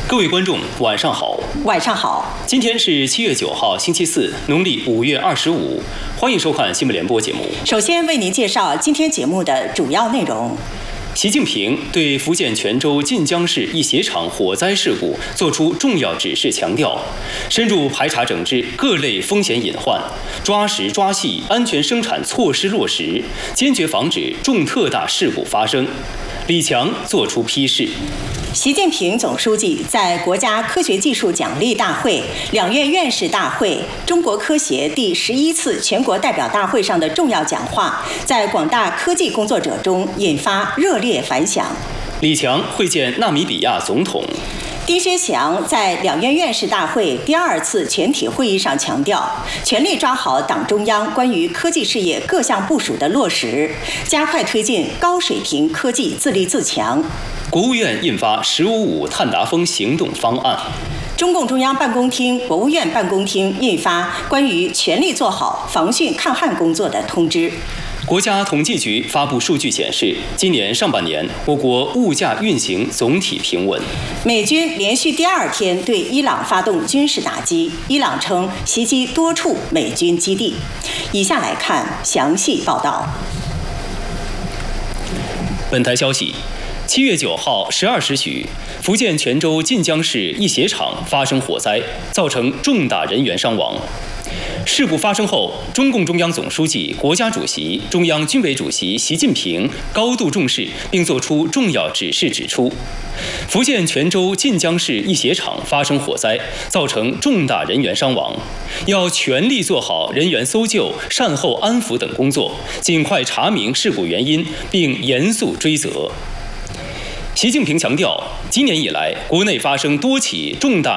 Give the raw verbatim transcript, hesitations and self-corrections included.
各位观众，晚上好。 晚上好。 今天是七月九号，星期四，农历五月二十五。欢迎收看新闻联播节目。 首先为您介绍今天节目的主要内容。 习近平对福建泉州晋江市一鞋厂火灾事故作出重要指示，强调深入排查整治各类风险隐患，抓实抓细安全生产措施落实，坚决防止重特大事故发生。李强作出批示。 习近平总书记在国家科学技术奖励大会、两院院士大会、中国科协第十一次全国代表大会上的重要讲话，在广大科技工作者中引发热烈反响。 李强会见纳米比亚总统。 丁薛祥在两院院士大会第二次全体会议上强调，全力抓好党中央关于科技事业各项部署的落实，加快推进高水平科技自立自强。 国务院印发“十五五”碳达峰行动方案。 中共中央办公厅、国务院办公厅印发关于全力做好防汛抗旱工作的通知。 国家统计局发布数据显示，今年上半年我国物价运行总体平稳。 美军连续第二天对伊朗发动军事打击，伊朗称袭击多处美军基地。以下来看详细报道。 本台消息。七月九号十二时许，福建泉州晋江市一鞋厂发生火灾，造成重大人员伤亡。事故发生后，中共中央总书记、国家主席、中央军委主席习近平高度重视，并作出重要指示，指出，福建泉州晋江市一鞋厂发生火灾，造成重大人员伤亡，要全力做好人员搜救、善后安抚等工作，尽快查明事故原因，并严肃追责。习近平强调，今年以来，国内发生多起重大